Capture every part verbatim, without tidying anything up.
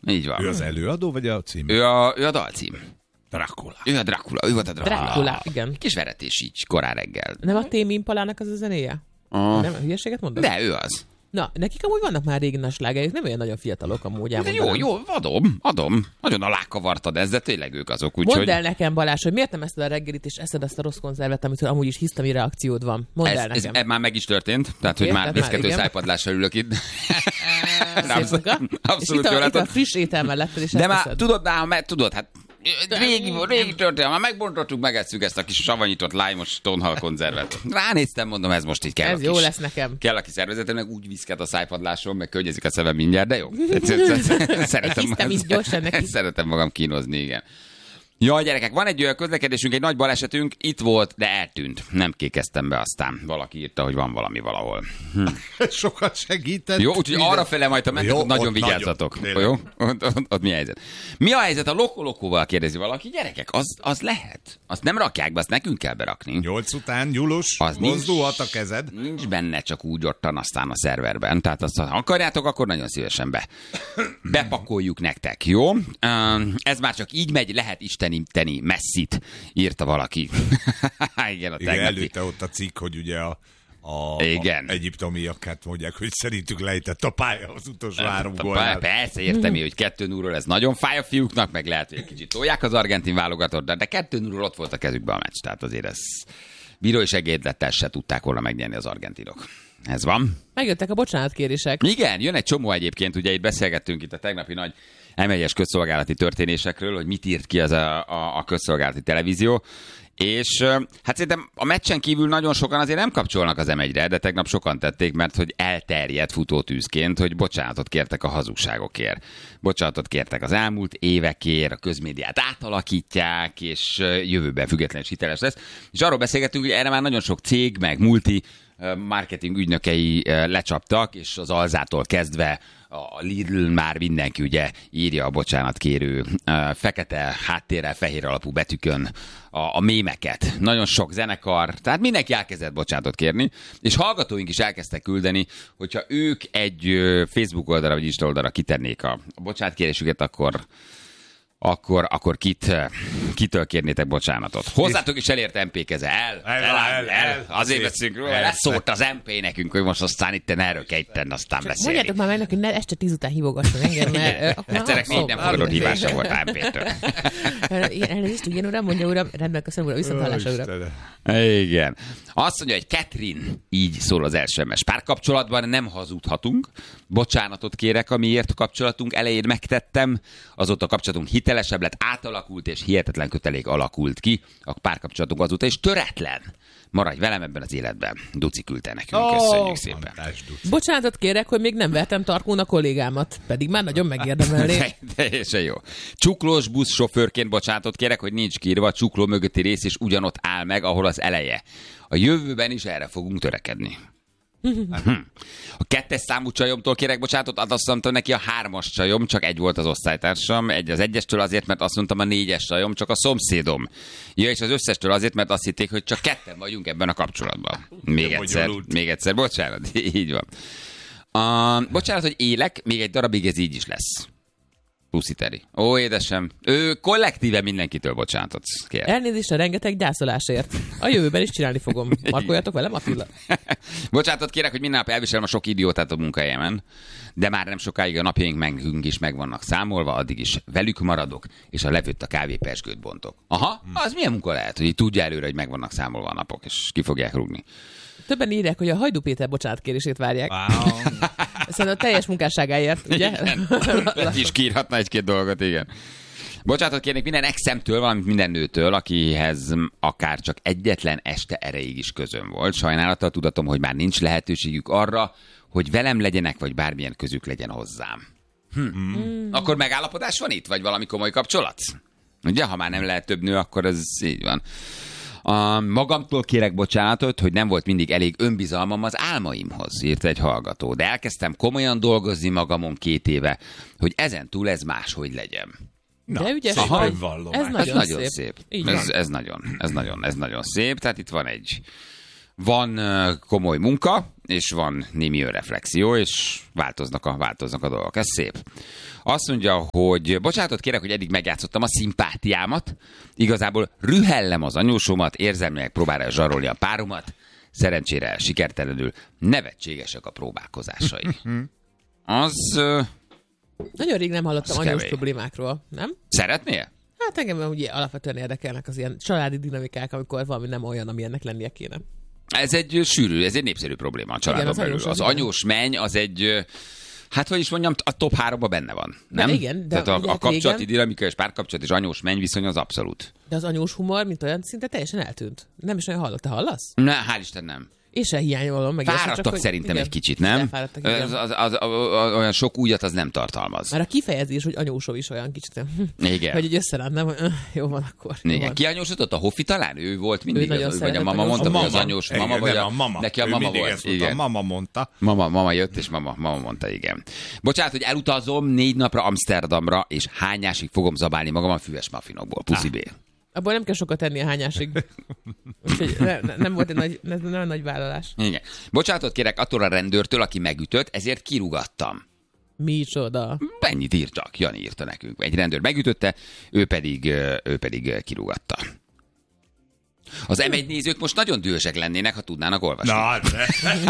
Így van. Ő az előadó, vagy a cím? Ő a, ő a dalcím. Dracula. Ő a Dracula, ő volt a Dracula. Dracula, igen. Kis veretés így, korán reggel. Nem a Tame Impalának az a zenéje? Ah. Nem, hülyeséget mondod? De ő az. Na, nekik amúgy vannak már régi nagy slágerek, nem olyan nagyon fiatalok amúgy. De elmondanám. jó, jó, adom, adom. Nagyon alákavartad ezt, de tényleg ők azok. Úgy, Mondd hogy... el nekem, Balázs, hogy miért nem eszed a reggelit, és eszed ezt a rossz konzervet, amit amúgy is hisztemi reakciód van. Mondd Ez, el ez, nekem. ez már meg is történt, tehát hogy Érted már már, viszkető igen. szájpadlással ülök itt. Szép munka. Abszolút és itt jól a, itt a látod. friss étel melletted, és De már elteszed. tudod, már, mert tudod, hát régi, régi történet, már megbontottuk, megesszük ezt a kis savanyított lájmos tonhal konzervet. Ránéztem, mondom, ez most így kell. Ez a jó kis, lesz nekem. Kell a kis szervezetem, meg úgy viszket a szájpadláson, meg könnyezik a szemem mindjárt, de jó. Szeretem, Hisztem is gyorsan neki. szeretem magam kínozni, igen. Jaj, gyerekek, van egy olyan közlekedésünk, egy nagy balesetünk, itt volt, de eltűnt. Nem kékeztem be aztán. Valaki írta, hogy van valami valahol. Hm. Sokat segített. Jó, úgyhogy arra fele majd, ha mentek, Jó, ott nagyon ott vigyázzatok. nagyon, Jó? Ott, ott, ott mi a helyzet? Mi a helyzet a lokolokóval, kérdezi valaki? Gyerekek, az, az lehet. Azt nem rakják be, azt nekünk kell berakni. Nyolc után, Gyulus, Az nincs- mozdulhat a kezed. Nincs benne csak úgy ottan aztán a szerverben. Tehát azt, ha akarjátok, akkor nagyon szívesen be. Bepakoljuk nektek, jó? Ez már csak így megy, lehet isteníteni messzit, írta valaki. Igen, a Igen, tegnapi. előtte ott a cikk, hogy ugye a, a, Igen. a egyiptomiak mondják, hogy szerintük lejtett a pálya az utolsó három Pa- gólnál. Persze, értem, hogy kettő nullról ez nagyon fáj a fiúknak, meg lehet, hogy egy kicsit tolják az argentin válogatott, de kettő nullról ott volt a kezükben a meccs, tehát azért ez bírói segédlettel se tudták volna megnyerni az argentinok. Ez van. Megjöttek a bocsánatkérések. Igen, jön egy csomó egyébként, ugye itt beszélgettünk itt a tegnapi nagy em egyes közszolgálati történésekről, hogy mit írt ki az a, a, a közszolgálati televízió, és hát szerintem a meccsen kívül nagyon sokan azért nem kapcsolnak az em egyre, de tegnap sokan tették, mert hogy elterjedt futótűzként, hogy bocsánatot kértek a hazugságokért. Bocsánatot kértek az elmúlt évekért, a közmédiát átalakítják, és jövőben független és hiteles lesz. És arról beszélgettünk, hogy erre már nagyon sok cég, meg multi marketing ügynökei lecsaptak, és az Alzától kezdve a Lidl már mindenki ugye írja a bocsánatkérő fekete háttérrel, fehér alapú betűkön a, a mémeket. Nagyon sok zenekar, tehát mindenki elkezdett bocsánatot kérni, és hallgatóink is elkezdtek küldeni, hogyha ők egy Facebook oldalra vagy Insta oldalra kitennék a, a bocsánatkérésüket, akkor akkor, akkor kit, kitől kérnétek bocsánatot? Hozzátok is elért em pé keze. El, el, el, el, el. Azért beszélünk róla. Leszólt az em pé nekünk, hogy most aztán itten erről kell itten aztán beszélni. Mondjátok már meg, hogy ne este tíz után hívogasson engem, mert... akkor már Egyszerek négy nem abszolút- fogadott hívása volt em pé-től. Elnézést, igen, uram, mondja uram, rendben, köszönöm uram, viszont hallásra uram. Igen. Azt mondja, hogy Catherine, így szól az első em es. Párkapcsolatban nem hazudhatunk. Bocsánatot kérek, amiért a kapcsolatunk elején megtettem. Azóta a kapcsolatunk hitelesebb lett, átalakult, és hihetetlen kötelék alakult ki. A párkapcsolatunk azóta is töretlen. Maradj velem ebben az életben. Duci küldte nekünk. Köszönjük szépen. Bocsánatot kérek, hogy még nem vertem tarkón a kollégámat, pedig már nagyon megérdemelné. Teljesen jó. Csuklós buszsofőrként bocsánatot kérek, hogy nincs kiírva, a csukló mögötti rész is ugyanott áll meg, ahol az eleje. A jövőben is erre fogunk törekedni. A kettes számú csajomtól kérek bocsánatot, azt mondtam neki a hármas csajom, csak egy volt az osztálytársam, egy az egyestől azért, mert azt mondtam a négyes csajom, csak a szomszédom. Ja, és az összestől azért, mert azt hitték, hogy csak ketten vagyunk ebben a kapcsolatban. Még egyszer, még egyszer, bocsánat, így van. Uh, bocsánat, hogy élek, még egy darabig ez így is lesz. Puszi Teri. Ó, édesem. Ő kollektíve mindenkitől bocsánatot kér. Elnézést a rengeteg gyászolásért. A jövőben is csinálni fogom. Markoljatok velem, Attila? Bocsánatot kérek, hogy minden nap elviselem a sok idiótát a munkahelyemen, de már nem sokáig a napjaink megünk is meg vannak számolva, addig is velük maradok, és a levőtt a kávépezsgőt bontok. Aha, az milyen munka lehet, hogy tudja előre, hogy meg vannak számolva a napok, és ki fogják rúgni. Többen írják, hogy a Hajdú Péter bocsánatkérését várják. Wow. Szerintem a teljes munkásságáért, ugye? És kiírhatna egy-két dolgot, igen. Bocsánatot kérnék minden exemtől, valamint minden nőtől, akihez akár csak egyetlen este erejéig is közöm volt. Sajnálattal tudatom, hogy már nincs lehetőségük arra, hogy velem legyenek, vagy bármilyen közük legyen hozzám. Hm. Mm. Akkor megállapodás van itt, vagy valami komoly kapcsolat? Ugye, ha már nem lehet több nő, akkor ez így van. A magamtól kérek bocsánatot, hogy nem volt mindig elég önbizalmam az álmaimhoz, írt egy hallgató. De elkezdtem komolyan dolgozni magamon két éve, hogy ezen túl ez máshogy legyen. Na, de ügyes szép vagy. önvallomás. Ez Ez nagyon nagyon szép. szép. szép. Ez, ez, nagyon, ez, nagyon, ez nagyon szép. Tehát itt van egy van komoly munka, és van némi önreflexió, és változnak a, változnak a dolgok. Ez szép. Azt mondja, hogy bocsánatot kérek, hogy eddig megjátszottam a szimpátiámat, igazából rühellem az anyósomat, érzelmileg próbálja zsarolni a páromat, szerencsére sikertelenül nevetségesek a próbálkozásai. Az... Nagyon rég nem hallottam az anyós kevés. problémákról, nem? Szeretnél? Hát engem ugye alapvetően érdekelnek az ilyen családi dinamikák, amikor valami nem olyan, ami ennek lennie kéne. Ez egy sűrű, ez egy népszerű probléma a családon az belül. anyós, Az az anyós menny az egy, hát hogy is mondjam, a top háromban benne van, nem? De igen, de Tehát a, ugye a kapcsolati régen- dinamika és párkapcsolat és anyós menny viszony az abszolút. De az anyós humor, mint olyan, szinte teljesen eltűnt. Nem is olyan hallott. Te hallasz? Ne, hál' Isten nem. Én se hiányolom, meg én sem, Fáradtak csak, hogy- szerintem igen, egy kicsit, nem? elfáradtak, igen. Az, az, az, az, olyan sok újat az nem tartalmaz. Már a kifejezés, hogy anyósov is olyan kicsit, hm, Igen. hogy így összeránt, nem, hogy öh, jó van akkor. Jó Igen. van. Ki anyósodott? A Hoffi talán? Ő volt mindig? nagyon az, vagy a szeretett mama anyós. mondta, A hogy az mama. anyós Igen, mama, vagy nem, a, a mama. neki a Ő mama mindig volt. ezt mondta, Igen. a mama mondta. Mama, mama jött, és mama, mama mondta, igen. Bocsánat, hogy elutazom négy napra Amsterdamra, és hányásig fogom zabálni magam a füves muffinokból. Puszi B. Abból nem kell sokat tenni a hányásig. Úgyhogy ne, ne, nem volt egy nagy, ne, nem nagy vállalás. Igen. Bocsánatot kérek attól a rendőrtől, aki megütött, ezért kirúgattam. Micsoda. Ennyit írt csak, Jani írta nekünk. Egy rendőr megütötte, ő pedig, ő pedig kirúgatta. Az em egy nézők most nagyon dühösek lennének, ha tudnának olvasni. Na, de.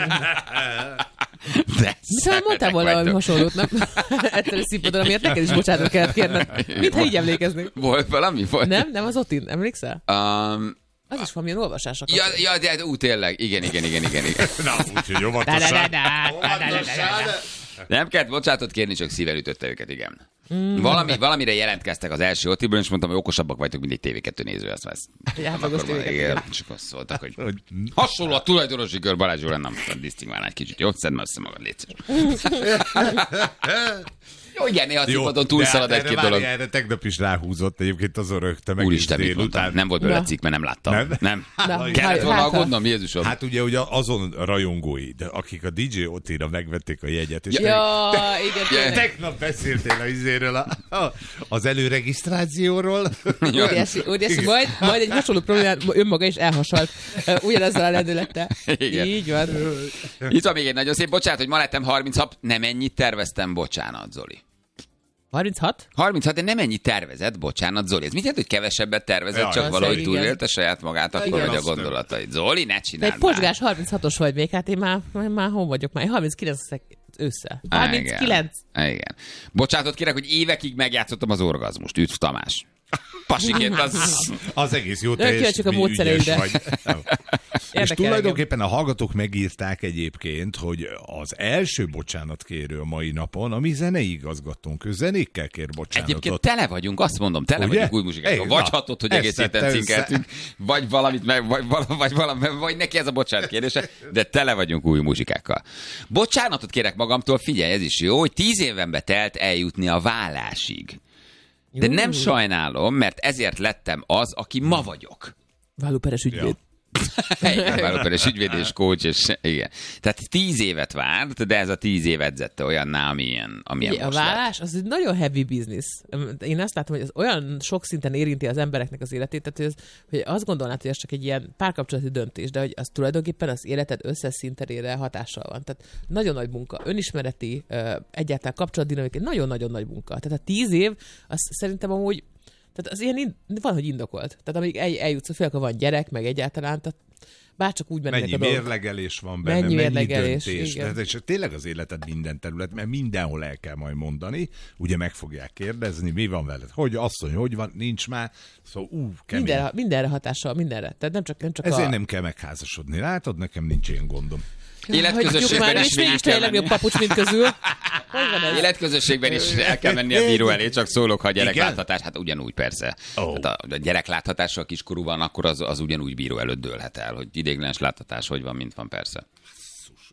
De Szóval mondtál volna valami hasonlót, nem? Egyszerű színpadon, amiért neked is bocsánatot kellett kérned. Mintha így emlékeznék. Volt valami? Volt? Nem? Nem az Otin? Emlékszel? Um, Az is valamilyen olvasásra ja, kapcsolatban. ja, de ú, tényleg. Igen, igen, igen, igen, igen. Na, úgyhogy Da, da, da, óvatosan. da, da, da, da, da, da. Nem kellett bocsánatot kérni, csak szívvel ütötte őket, igen. Mm. Valami, valamire jelentkeztek az első Ottiból, és mondtam, hogy okosabbak vagytok, mint egy té vé kettő néző. Azt vesz. Egy átlagos té vé kettő. Igen, csak azt szóltak, hogy hasonló a tulajdonosi kör, Balázs Zsórán, nem tudom, disztingválni egy kicsit. Jó, szedd meg össze magad, légy szíves. Jó, igen, néha színpadon túlszalad egy-két erre, dolog. várj, erre tegnap is ráhúzott, egyébként azon rögtem meg. Úristen, mit mondtam? Nem volt belőle Na. cikk, mert nem láttam. Nem? Nem? Na, Kellett hát- volna hát- aggódnom, Jézusom. Hát ugye, ugye azon rajongóid, akik a dé dzsé Otira megvették a jegyet, és Ja, igen, tényleg. tegnap beszéltél az izéről, a, a, az előregisztrációról. Óriási, óriási. Majd, majd egy hasonló problémát önmaga is elhasalt. Ö, Ugyanezzel a lendülettel. Igen. Így van. Itt van még egy nagyon szép, bocsánat, hogy ma lettem harminchat, nem ennyit terveztem, bocsánat, Zoli. harminchat? harminchat, de nem ennyit tervezett, bocsánat, Zoli. Ez mit jelent, hogy kevesebbet tervezett, Ja, csak az valahogy igen. túlélte saját magát, akkor Igen. vagy a Azt nem. gondolatait. Zoli, ne Te csináld egy már. pozsgás harminchatos vagy még, hát én már, már, már hol vagyok már? Én harminckilenc leszek ősszel. Á, harminckilenc. Igen. Igen. Bocsánatot kérek, hogy évekig megjátszottam az orgazmust. Üdv Tamás. Pasiként az... Az egész jó Nagyon kíváncsiak a teljesítmény, ügyes módszereidre. vagy. És Érdekel tulajdonképpen a hallgatók megírták egyébként, hogy az első bocsánatkérő a mai napon a mi zenei igazgatónk, ő zenékkel kér bocsánatot. Egyébként tele vagyunk, azt mondom, tele Ugye? vagyunk új muzsikákkal. Ej, Vagy na, hatod, hogy ezt egész héten tette cinkeltünk, vagy valamit, meg, vagy, vagy, vagy, valami, vagy neki ez a bocsánat kérdése, de tele vagyunk új muzsikákkal. Bocsánatot kérek magamtól, figyelj, ez is jó, hogy tíz éven betelt eljutni a vállásig. De Jó. nem sajnálom, mert ezért lettem az, aki ma vagyok. Vállóperes ügyvéd. Igen, vállóperes ügyvéd és coach, és igen. Tehát tíz évet várt, de ez a tíz év edzette olyanná, amilyen, amilyen Ugye, a most lett. vállás az egy nagyon heavy business. Én azt látom, hogy ez olyan sok szinten érinti az embereknek az életét, tehát hogy, ez, hogy azt gondolnád, hogy ez csak egy ilyen párkapcsolati döntés, de hogy az tulajdonképpen az életed összes szinterére hatással van. Tehát nagyon nagy munka, önismereti, ö, egyáltalán kapcsolatdinamikai, nagyon-nagyon nagy munka. Tehát a tíz év, az szerintem amúgy, tehát az ilyen ind- van, hogy indokolt. Tehát amíg el, eljutsz, főleg, ha van gyerek, meg egyáltalán, tehát bárcsak úgy mennek Mennyi a dolgok. mérlegelés van benne, Mennyi mennyi, mérlegelés, döntés. igen. Tehát, és tényleg az életed minden terület, mert mindenhol el kell majd mondani, ugye meg fogják kérdezni, mi van veled, hogy asszony, hogy van, nincs már, szóval ú, kemény. Mindenre, mindenre hatással, mindenre. Tehát nem csak, nem csak Ezért a... nem kell megházasodni, látod, nekem nincs ilyen gondom. Életközösségben is és végig mégis te a kell legjobb menni. papucs mind közül. Hogy van ez? Életközösségben is el kell menni a bíró elé, csak szólok, ha a gyerekláthatás, hát ugyanúgy persze. Ó. Hát a, a gyerekláthatással kiskorú van, akkor az, az ugyanúgy bíró előtt dőlhet el, hogy ideiglenes láthatás hogy van, mint van persze.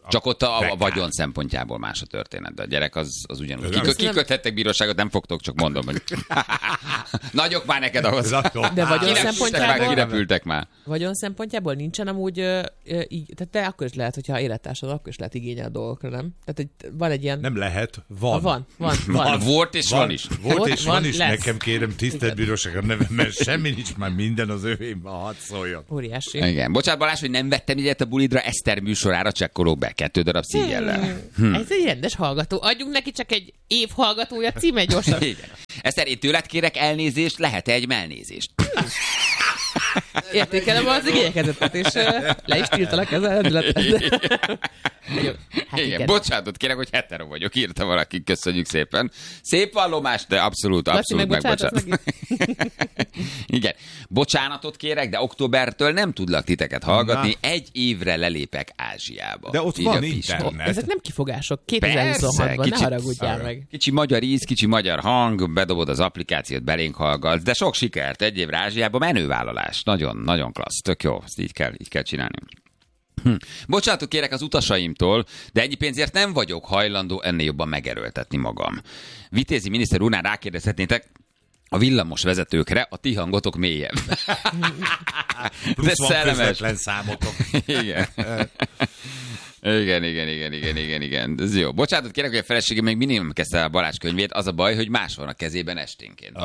Csak ott a, a vagyon szempontjából más a történet, de a gyerek az, az ugyanúgy. Kikö, kiköthettek bíróságot, nem fogtok, csak mondom, hogy nagyok már neked ahhoz. De vagyon Kinek szempontjából... kirepültek már. Vagyon szempontjából nincsen amúgy, ö, ö, így, tehát te akkor is lehet, hogyha élettársad, akkor is lehet igényel a dolgokra, nem? Tehát egy, van egy ilyen... Nem lehet, van. Ha, van, van, van. Van, volt és van, van is. Volt, Volt, és van, van is, lesz. nekem kérem, tisztelt bíróság a nevem, mert semmi nincs, már minden az övémben, hadd szóljon. Óriási. Igen. Bocsánat, Balázs, hogy nem vettem ilyet a bulidra, Eszter műsorára csekkolok be kettő darab szíjjellel. Hmm. Ez egy rendes hallgató. Adjunk neki csak egy év hallgatója címe gyorsan. Igen. Eszter, én tőled kérek elnézést, lehet egy melnézést? Értékelem az igényekezetet, és uh, le is tiltalak ezzel a rendületet. Jó, hát Igen, igen. bocsánatot kérek, hogy hetero vagyok, írta valaki, köszönjük szépen. Szép vallomás, de abszolút, Laci, abszolút megbocsátasz megbocsát. Igen, bocsánatot kérek, de októbertől nem tudlak titeket hallgatni, Na. egy évre lelépek Ázsiába. De ott Így van a Pisti. internet. Ezek nem kifogások. kétezer-huszonhatban, ne haragudjál meg. Kicsi magyar íz, kicsi magyar hang, bedobod az applikációt, belénk hallgatsz, de sok sikert, egy évre Ázsiába, menővállalás. Nagyon, nagyon klassz, tök jó, ezt így kell, így kell csinálni. Hm. Bocsánatot kérek az utasaimtól, de ennyi pénzért nem vagyok hajlandó ennél jobban megerőltetni magam. Vitézi miniszter úrnál rákérdezhetnétek, a villamos vezetőkre a ti hangotok mélyebb. Plusz de van közvetlen számotok. Igen. Igen, igen, igen, igen, igen, igen. Ez jó. Bocsánatot kérek, hogy a feleségem még mindig nem kezdte el a Balázs könyvét. Az a baj, hogy más van a kezében esténként.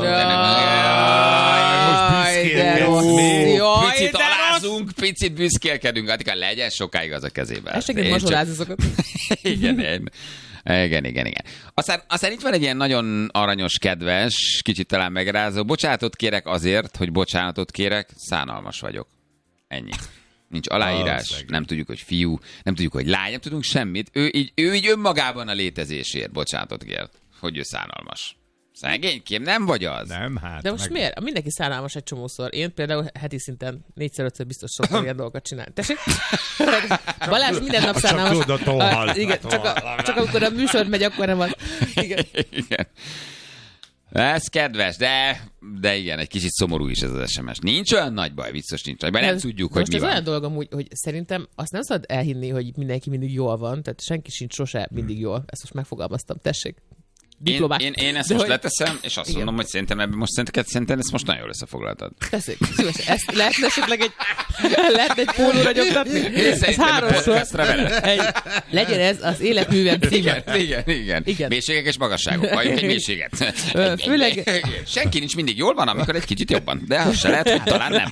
Picit alázunk, picit büszkélkedünk. Attika, legyen sokáig az a kezében. Estegét mazsolázni szokott. Igen, én. Igen, igen, igen. Aztán, aztán itt van egy ilyen nagyon aranyos, kedves, kicsit talán megrázó. Bocsánatot kérek azért, hogy bocsánatot kérek, szánalmas vagyok. Ennyi. Nincs aláírás, ah, nem tudjuk, hogy fiú, nem tudjuk, hogy lány, nem tudunk semmit. Ő így, ő így önmagában a létezésért bocsánatot kért, hogy ő szánalmas. Szegénykém, nem vagy az? Nem, hát. De most meg... miért? Mindenki szánalmas egy csomószor. Én például heti szinten négyszer-ötször biztos szoktam ilyen dolgokat csinálni. Tessék? Balázs minden nap szánalmas. Csak tudod, a igen, csak, a, csak amikor a műsor megy, akkor nem az. Igen. Igen. Ez kedves, de, de igen, egy kicsit szomorú is ez az es em es. Nincs olyan nagy baj, biztos nincs nagy baj, nem ez, tudjuk, hogy mi ez van. Most ez olyan dolog amúgy, hogy szerintem azt nem szabad elhinni, hogy mindenki mindig jól van, tehát senki sincs sose mindig jól. Ezt most megfogalmaztam, tessék. Diplomás. Én, én, én ezt de most hogy... leteszem, és azt igen. mondom, hogy szerintem ebben most szerintem, szerintem ezt most nagyon jól összefoglaltad. Tessék, szívesen. Ezt lehetne esetleg egy, lehetne egy pólóra nyomtatni? Ez háromszor. Egy, legyen ez az életművem címe. Igen, igen, igen, igen. Mélységek és magasságok. Valljunk egy mélységet. Főleg... Senki nincs mindig jól van, amikor egy kicsit jobban. De az se lehet, hogy talán nem.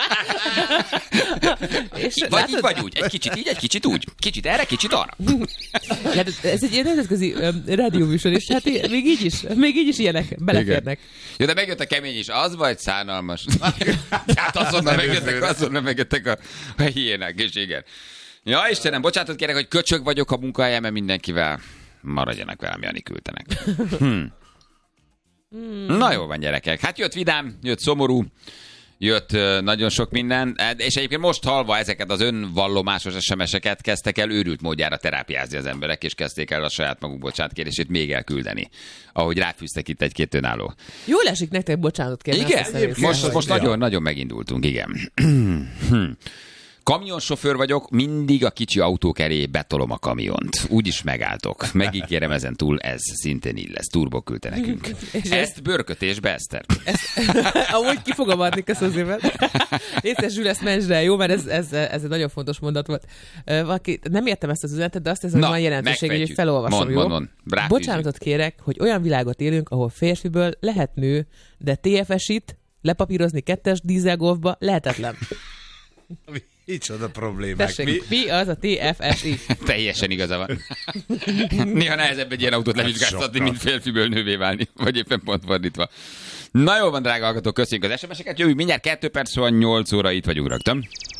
És vagy látod? Így, vagy úgy. Egy kicsit így, egy kicsit úgy. Kicsit erre, kicsit arra. Hát ez egy nemzetközi rádióműsor, és hát még így is, még így is ilyenek beleférnek. Jó, de megjött a kemény is, az vagy szánalmas. Hát azonnal megjöttek, azonnal megjöttek a, a hiénák, és igen. Ja, Istenem, bocsánatot kérek, hogy köcsög vagyok a munkahelyemen mindenkivel. Maradjanak velem, Jani küldtenek. Hm. Na jó van, gyerekek. Hát jött vidám, jött szomorú, jött uh, nagyon sok minden, és egyébként most halva ezeket az önvallomásos es em es-eket kezdtek el őrült módjára terápiázni az emberek, és kezdték el a saját maguk bocsánatkérését még elküldeni. Ahogy ráfűztek itt egy-két önálló. Jól esik nektek bocsánatot kérni. Igen, most, most nagyon, nagyon megindultunk, igen. Kamionsofőr vagyok, mindig a kicsi autók elé betolom a kamiont. Úgyis megálltok. Megígérem, ezen túl ez szintén így lesz. Turbo küldte nekünk. Ezt bőrkötésbe, Eszter. Amúgy ki fogom adni, köszönöm szépen. Észre Zsül, ezt mentsd el, jó? Mert ez, ez, ez egy nagyon fontos mondat volt. Valaki, nem értem ezt az üzenetet, de azt hiszem, hogy van jelentőség, hogy felolvasom, mond, jó? Mond, mond. Bocsánatot kérek, hogy olyan világot élünk, ahol férfiből lehet nő, de té ef es-it lepapírozni kettes dízelgolfba lehetetlen. Micsoda problémák. Tessék, mi? mi az a té ef es i? Teljesen igaza van. Néha nehezebb egy ilyen autót levizsgáztatni, mint férfiből nővé válni, vagy éppen pont fordítva. Na jó van, drága hallgatók, köszönjük az es em es-eket, jövünk mindjárt kettő perc, szóval nyolc óra itt vagyunk rögtön.